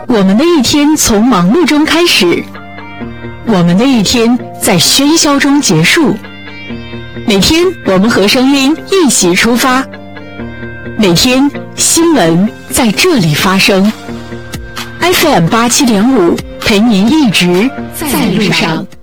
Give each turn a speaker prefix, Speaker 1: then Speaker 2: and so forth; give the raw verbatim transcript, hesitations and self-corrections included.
Speaker 1: 我们的一天从忙碌中开始，我们的一天在喧嚣中结束。每天我们和声音一起出发，每天新闻在这里发生。F M 八七点五，陪您一直在路上。